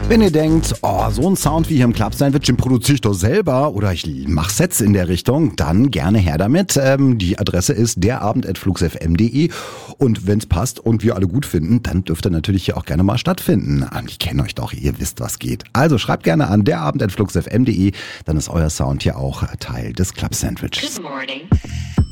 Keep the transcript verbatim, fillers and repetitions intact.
Wenn ihr denkt, oh, so ein Sound wie hier im Club Sandwich, den produziere ich doch selber oder ich mache Sets in der Richtung, dann gerne her damit. Ähm, die Adresse ist derabend at fluxfm punkt de und wenn es passt und wir alle gut finden, dann dürft ihr natürlich hier auch gerne mal stattfinden. Ich kenne euch doch, ihr wisst, was geht. Also schreibt gerne an derabend at fluxfm punkt de, dann ist euer Sound hier auch Teil des Club Sandwiches.